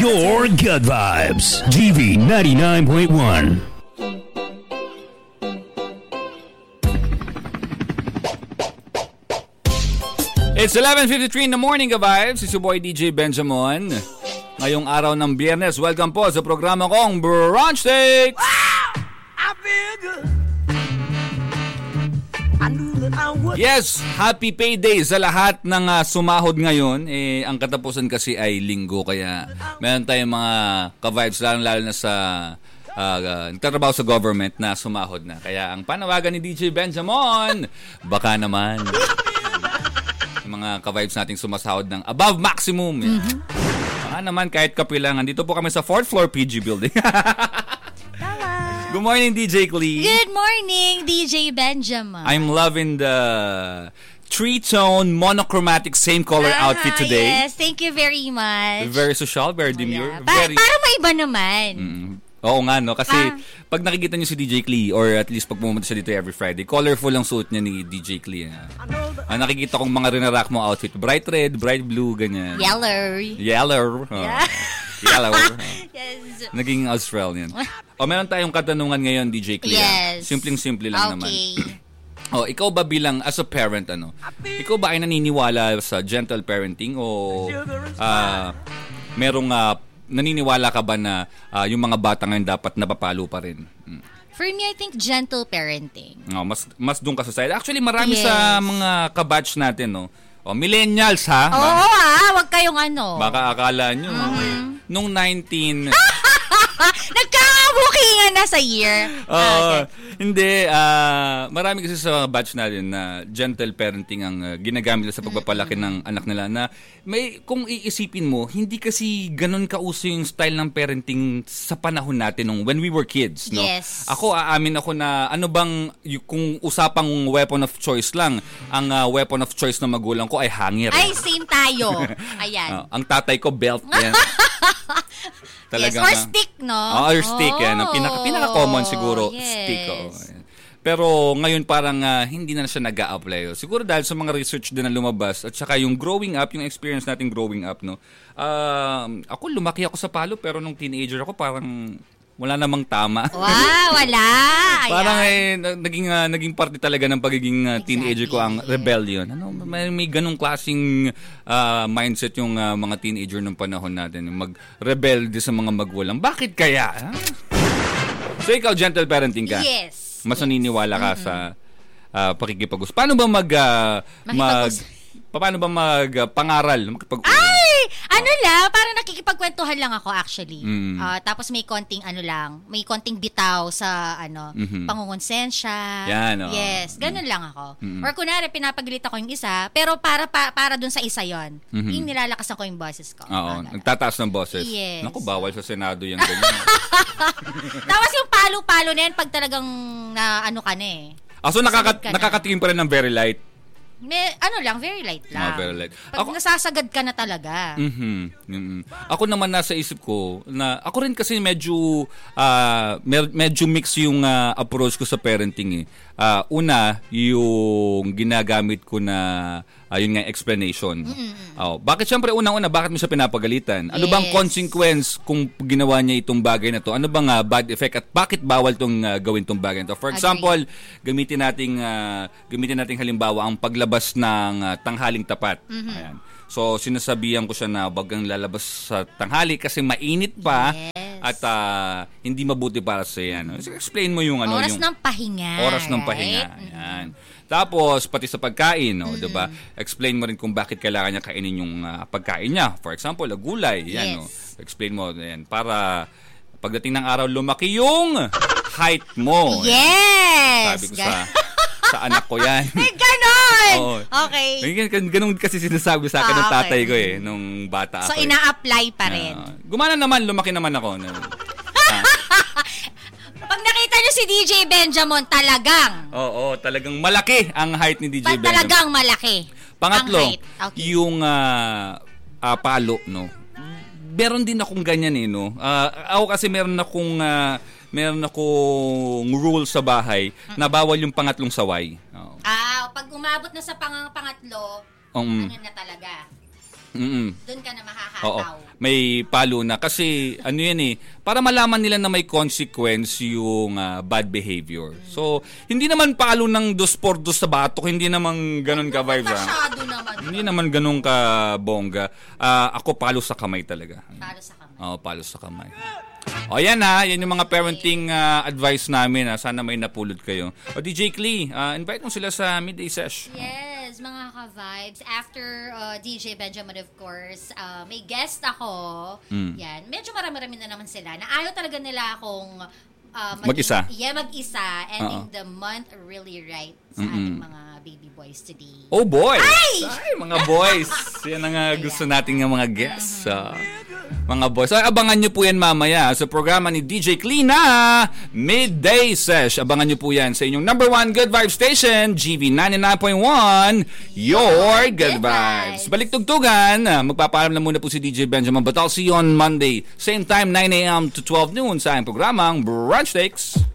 your good vibes. GV 99.1. It's 11:53 in the morning, ka-vibes. It's your boy DJ Benjamin. Ngayong araw ng Biyernes, welcome po sa programa kong Brunch Takes! Wow! I feel good. I knew that I would. Yes, happy payday sa lahat ng sumahod ngayon. Ang katapusan kasi ay linggo, kaya meron tayong mga ka-vibes, lalo na sa nagtatrabaho sa government na sumahod na. Kaya ang panawagan ni DJ Benjamin, baka naman mga ka-vibes nating sumasahod ng above maximum. Baka naman kahit kapilangan. Dito po kami sa 4th floor PG building. Good morning, DJ Clee. Good morning, DJ Benjamin. I'm loving the three-tone monochromatic same color outfit today. Yes, thank you very much. Very social, very demure. Yeah. Para maiba naman. Oo nga, no? Kasi pag nakikita niyo si DJ Clee, or at least pag pumunta siya dito every Friday, colorful ang suit niya ni DJ Clee. Nakikita kong mga rinarack mo outfit. Bright red, bright blue, ganyan. Yellow. Yellow. Yeah. Yellow. Yes. Naging Australian. Meron tayong katanungan ngayon, DJ Clee. Yes. Simpleng-simple lang naman. Okay. Ikaw ba bilang, as a parent, ikaw ba ay naniniwala sa gentle parenting o merong naniniwala ka ba na yung mga bata ngayon dapat napapalo pa rin? For me, I think gentle parenting. Mas doon ka sa side. Actually, marami sa mga kabatch natin, no? Millennials, ha? Oo, wag kayong Baka akala nyo, nung 19... Nagkakabukingan na sa year. Hindi. Marami kasi sa batch natin na gentle parenting ang ginagamit nila sa pagpapalaki ng anak nila na kung iisipin mo, hindi kasi ganun kauso yung style ng parenting sa panahon natin when we were kids. No? Yes. Ako, aamin ako na kung usapang weapon of choice lang, ang weapon of choice ng magulang ko ay hangir. Ay, same tayo. Ayan. Ang tatay ko, belt. Yan. Talagang, or stick, no? Or stick, yan. Pinaka-common siguro, yes. stick. Pero ngayon parang hindi na siya nag-a-apply. Siguro dahil sa mga research din na lumabas at saka yung growing up, yung experience natin growing up, no? Ako, lumaki ako sa palo pero nung teenager ako parang wala namang tama. Wow, wala. Parang naging parte talaga ng pagiging teenager ko ang rebellion. May ganung klaseng mindset yung mga teenager ng panahon natin, mag-rebelde sa mga magulang. Bakit kaya? So ikaw, gentle parenting ka? Yes. Mas naniniwala ka sa pakikipag-usap. Paano ba paano ba magpangaral? Parang nakikipagkwentuhan lang ako actually. Tapos may konting bitaw sa pangungonsensya. Yan, Yes, ganun lang ako. Or kunwari pinapagalitan ko yung isa, pero para dun sa isa yon. Yung nilalakasan ko yung boses ko. Oo, nagtataas ng boses. Yes. Naku, bawal sa Senado yung ganyan. Tapos yung palo-palo na yan pag talagang So nakakatingin pa rin ng very light. Very light lang. Very light. Pag nasasagad ka na talaga. Ako naman nasa isip ko na ako rin kasi medyo mix yung approach ko sa parenting. Una, yung ginagamit ko na yun nga explanation. Bakit syempre unang-una, bakit mo siya pinapagalitan? Ano bang consequence kung ginawa niya itong bagay na to? Ano bang bad effect at bakit bawal tong gawin tong bagay na to? For example, gamitin nating halimbawa ang paglabas ng tanghaling tapat. Ayan. So sinasabihan ko siya na wag kang lalabas sa tanghali kasi mainit pa. Yes. At hindi mabuti para sa yan. Explain mo yung oras ng pahinga. Oras ng pahinga. Ayan. Tapos pati sa pagkain, 'di ba? Explain mo rin kung bakit kailangan niya kainin yung pagkain niya. For example, gulay, yan, yes. Explain mo yan para pagdating ng araw lumaki yung height mo. Yes. Sabi ko sa anak ko yan. Ganon! Okay. Ganun kasi sinasabi sa akin ng tatay ko nung bata ako. So, ina-apply pa rin. Gumana naman, lumaki naman ako. Pag nakita niyo si DJ Benjamin, talagang. Oo, talagang malaki ang height ni DJ Benjamin. Talagang malaki. Pangatlo, okay. Yung palo, no? Meron din akong ganyan no? Ako kasi meron akong rule sa bahay na bawal yung pangatlong saway. Pag umabot na sa pangatlo, ano na talaga? Doon ka na makakataw. Oo. May palo na. Kasi, ano yan para malaman nila na may consequence yung bad behavior. So, hindi naman palo ng 2x2 sa batok. Hindi naman ganun ka vibes. Masyado naman. Hindi naman ganun ka bongga. Ako palo sa kamay talaga. Palo sa kamay. Oo, palo sa kamay. O yan yan yung mga parenting advice namin. Sana may napulot kayo. O DJ Clee, invite mo sila sa midday sesh. Yes, mga ka-vibes. After DJ Benjamin, of course, may guest ako. Yan. Medyo marami-rami na naman sila. Na ayaw talaga nila akong mag-isa. Yeah, mag-isa. Ending the month really right sa ating mga baby boys today. Oh, boys! Ay, mga boys! Yan ang gusto nating mga guests. Mga boys. So, abangan nyo po yan mamaya sa programa ni DJ Clee na Midday Sesh. Abangan nyo po yan sa inyong number 1 Good Vibes Station, GV 99.1, Your Good Vibes. Balik tugtugan. Magpapaalam na muna po si DJ Benjamin, but I'll see you on Monday. Same time, 9 a.m. to 12 noon sa aking programang Brunch Takes.